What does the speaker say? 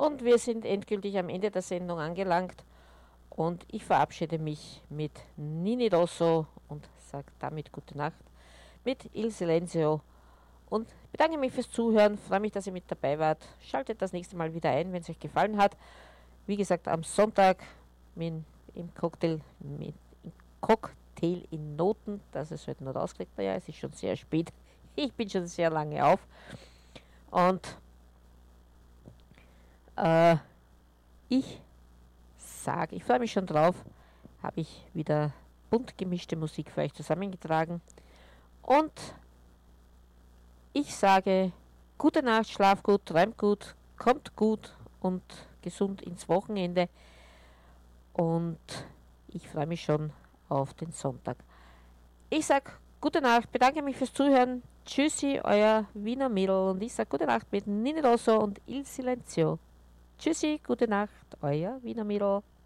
Und wir sind endgültig am Ende der Sendung angelangt. Und ich verabschiede mich mit Nini Rosso und sage damit gute Nacht mit Il Silenzio. Und bedanke mich fürs Zuhören. Freue mich, dass ihr mit dabei wart. Schaltet das nächste Mal wieder ein, wenn es euch gefallen hat. Wie gesagt, am Sonntag im Cocktail in Noten. Das ist heute noch rausgekriegt. Naja, es ist schon sehr spät. Ich bin schon sehr lange auf. Und ich freue mich schon drauf. Habe ich wieder bunt gemischte Musik für euch zusammengetragen. Und ich sage gute Nacht, schlaf gut, träumt gut, kommt gut und gesund ins Wochenende. Und ich freue mich schon auf den Sonntag. Ich sage gute Nacht, bedanke mich fürs Zuhören. Tschüssi, euer Wiener Mädel. Und ich sage gute Nacht mit Nini Rosso und Il Silenzio. Tschüssi, gute Nacht, euer Wiener Mädel.